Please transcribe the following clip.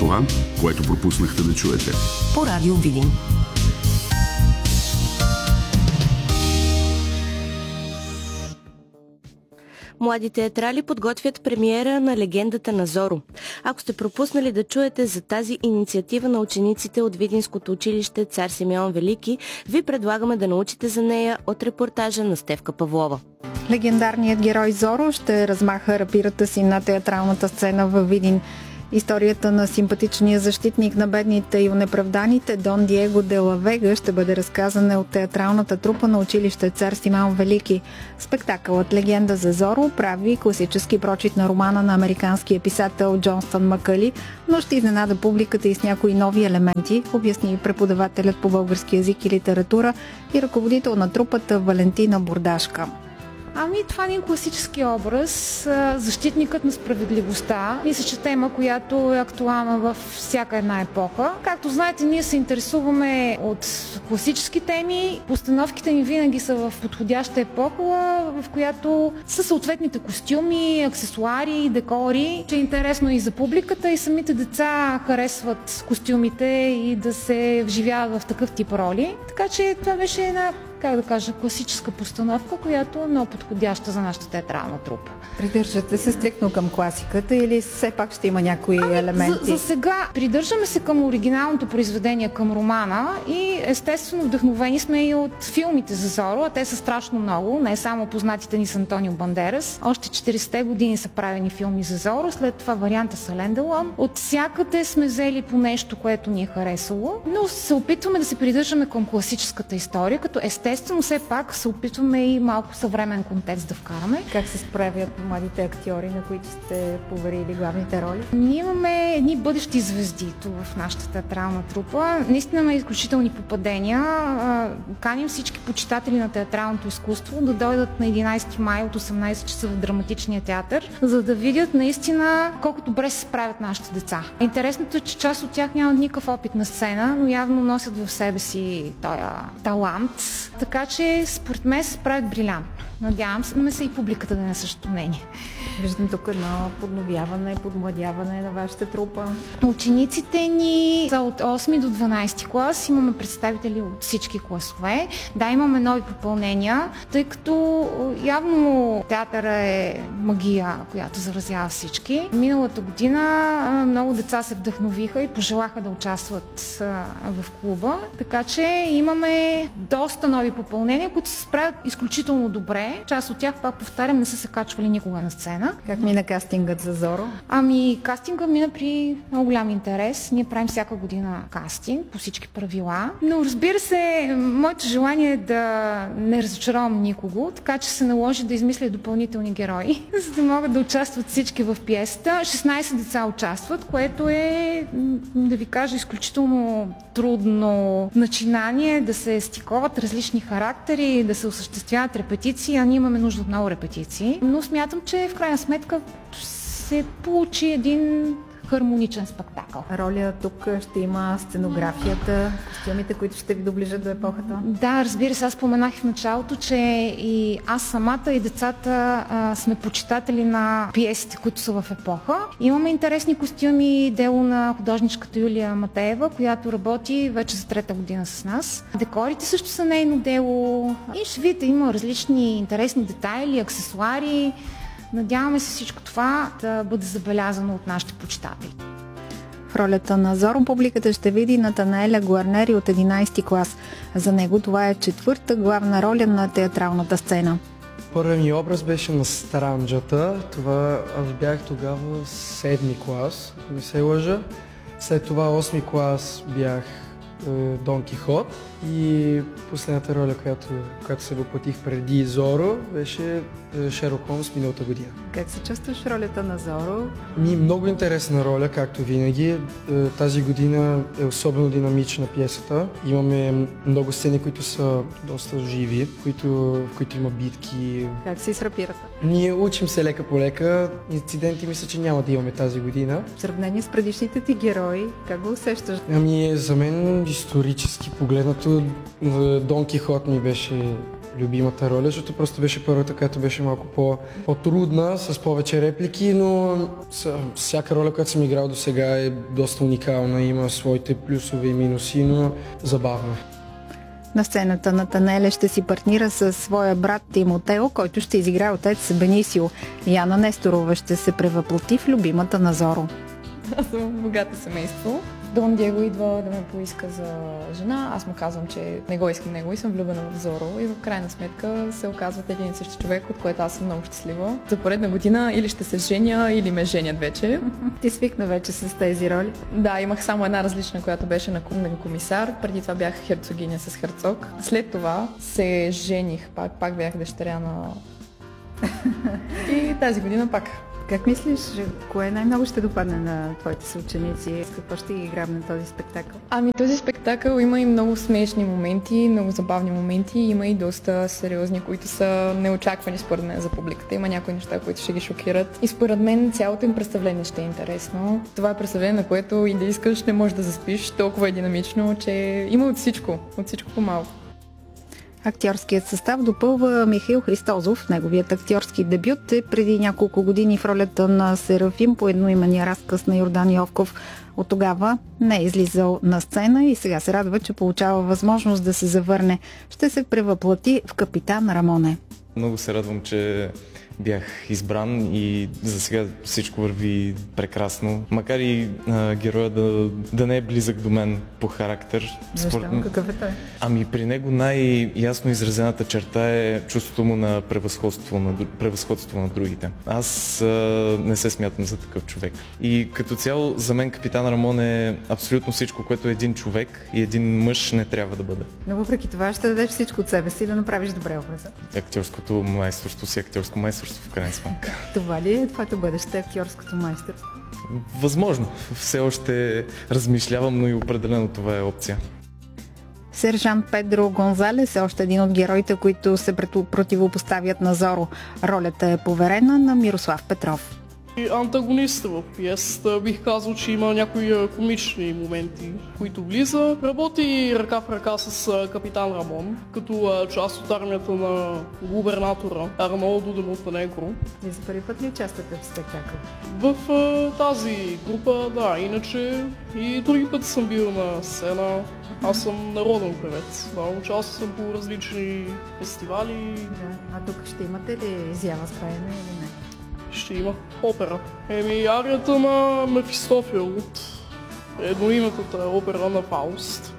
това, което пропуснахте да чуете. По радио Видин. Млади театрали подготвят премиера на Легендата на Зоро. Ако сте пропуснали да чуете за тази инициатива на учениците от Видинското училище Цар Симеон Велики, ви предлагаме да научите за нея от репортажа на Стефка Павлова. Легендарният герой Зоро ще размаха рапирата си на театралната сцена във Видин. Историята на симпатичния защитник на бедните и онеправданите Дон Диего де ла Вега ще бъде разказана от театралната трупа на училище Цар Симеон Велики. Спектакълът "Легенда за Зоро" прави класически прочит на романа на американския писател Джонстън Макъли, но ще изненада публиката и с някои нови елементи, обясни преподавателят по български език и литература и ръководител на трупата Валентина Бурдашка. Това не е класически образ, защитникът на справедливостта. Мисля, че тема, която е актуална във всяка една епоха. Както знаете, ние се интересуваме от класически теми. Постановките ни винаги са в подходяща епоха, в която са съответните костюми, аксесуари, декори. Че е интересно и за публиката, и самите деца харесват костюмите и да се вживяват в такъв тип роли. Така че това беше една, класическа постановка, която е много подходяща за нашата театрална трупа. Придържате се стриктно към класиката или все пак ще има някои елементи? За сега придържаме се към оригиналното произведение, към романа и естествено вдъхновени сме и от филмите за Зоро, а те са страшно много, не само познатите ни с Антонио Бандерас. Още 40-те години са правени филми за Зоро, след това варианта с Ален Делон. От всякъде сме взели по нещо, което ни е харесало, но се опитваме да се придържаме към класическата история, като естествено все пак се опитваме и малко съвременен контекст да вкараме. Как се справят младите актьори, на които сте поверили главните роли? Ние имаме едни бъдещи звезди тук в нашата театрална трупа. Наистина имаме изключителни попадения. Каним всички почитатели на театралното изкуство да дойдат на 11 май от 18 часа в Драматичния театър, за да видят наистина колко добре се справят нашите деца. Интересното е, че част от тях нямат никакъв опит на сцена, но явно носят в себе си този талант. Така че според мен се справят брилянтно. Надявам се и публиката да не е същото мнение. Виждам тук едно подновяване, подмладяване на вашата трупа. Учениците ни са от 8 до 12 клас. Имаме представители от всички класове. Да, имаме нови попълнения, тъй като явно театъра е магия, която заразява всички. Миналата година много деца се вдъхновиха и пожелаха да участват в клуба. Така че имаме доста нови попълнения, които се справят изключително добре. Част от тях, пак повтарям, не са се качвали никога на сцена. Как мина кастингът за Зоро? Кастингът мина при много голям интерес. Ние правим всяка година кастинг по всички правила. Но разбира се, моето желание е да не разочаровам никого, така че се наложи да измисля допълнителни герои, за да могат да участват всички в пиесата. 16 деца участват, което е, да ви кажа, изключително трудно начинание, да се стиковат различни характери, да се осъществяват репетиции, а ние имаме нужда от много репетиции. Но смятам, че в крайна сметка се получи един хармоничен спектакъл. Роля тук ще има сценографията, костюмите, които ще ви доближат до епохата? Да, разбира се, аз споменах в началото, че и аз самата и децата сме почитатели на пиесите, които са в епоха. Имаме интересни костюми, дело на художничката Юлия Матеева, която работи вече за 3-та година с нас. Декорите също са нейно дело и ще видите, има различни интересни детайли, аксесуари. Надяваме се всичко това да бъде забелязано от нашите почитатели. В ролята на Зоро публиката ще види Натанаеля Гуарнери от 11 клас. За него това е 4-та главна роля на театралната сцена. Първият ми образ беше на Странджата. Това аз бях тогава 7-ми клас, ако не се лъжа. След това 8-ми клас бях Дон Кихот и последната роля, която се въплатих преди Зоро, беше Шерлок Холмс миналата година. Как се чувстваш в ролята на Зоро? Много интересна роля, както винаги. Тази година е особено динамична пиесата. Имаме много сцени, които са доста живи, в които има битки. Как се израпират? Ние учим се лека по лека. Инциденти мисля, че няма да имаме тази година. В сравнение с предишните ти герои, как го усещаш? За мен исторически погледнато Дон Кихот ми беше любимата роля, защото просто беше първата, която беше малко по-трудна, с повече реплики, но всяка роля, която съм играл до сега е доста уникална, има своите плюсове и минуси, но забавна. На сцената Натанеле ще си партнира със своя брат Тимотео, който ще изиграе отец Бенисио. Яна Несторова ще се превъплати в любимата на Зоро. Аз съм в богато семейство. Дон Диего идва да ме поиска за жена. Аз му казвам, че не го искам него и съм влюбена в Зоро. И в крайна сметка се оказват един и същи човек, от което аз съм много щастлива. За поредна година или ще се женя, или ме женят вече. Ти свикна вече с тези роли? Да, имах само една различна, която беше на кумнен комисар. Преди това бях херцогиня с херцог. След това се жених пак бях дъщеря на... И тази година пак. Как мислиш, кое най-много ще допадне на твоите съученици? С какво ще ги грабне този спектакъл? Ами този спектакъл има и много смешни моменти, много забавни моменти, има и доста сериозни, които са неочаквани според мен за публиката. Има някои неща, които ще ги шокират. И според мен цялото им представление ще е интересно. Това е представление, на което и да искаш не можеш да заспиш, толкова е динамично, че има от всичко по-малко. Актьорският състав допълва Михаил Христозов. Неговият актьорски дебют е преди няколко години в ролята на Серафим по едноименния разказ на Йордан Йовков. От тогава не е излизал на сцена и сега се радва, че получава възможност да се завърне. Ще се превъплати в Капитан Рамоне. Много се радвам, че бях избран и за сега всичко върви прекрасно. Макар и героя да не е близък до мен по характер. Защо? Какъв е той? Ами при него най-ясно изразената черта е чувството му на превъзходство на другите. Аз не се смятам за такъв човек. И като цяло за мен Капитан Рамон е абсолютно всичко, което един човек и един мъж не трябва да бъде. Но въпреки това ще дадеш всичко от себе си да направиш добре образа. Актьорското майсторство си актьорско майсторство в крайна сметка. Това ли е твоето бъдеще, актьорското майсторство? Възможно. Все още размишлявам, но и определено това е опция. Сержант Педро Гонзалес е още един от героите, които се противопоставят на Зоро. Ролята е поверена на Мирослав Петров. Антагониста в пиесата, бих казал, че има някои комични моменти, които влиза. Работи ръка в ръка с Капитан Рамон, като част от армията на губернатора Арнолдо де Монтенегро. И за първи път ли участвате в спектакъл? В тази група, да, иначе и други пъти съм бил на сцена. Аз съм народен певец. Да, участвам по различни фестивали. Да. А тук ще имате ли изява с пеене или не? Ще има опера. Арията на Мефистофел от едноимената опера на Фауст.